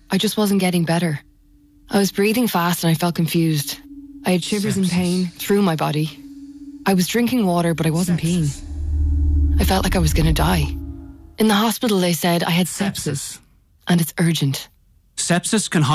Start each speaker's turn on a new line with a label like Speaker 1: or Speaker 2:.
Speaker 1: I just wasn't getting better. I was breathing fast and I felt confused. I had shivers and pain through my body. I was drinking water, but I wasn't peeing. I felt like I was going to die. In the hospital, they said I had sepsis, and it's urgent.
Speaker 2: Sepsis can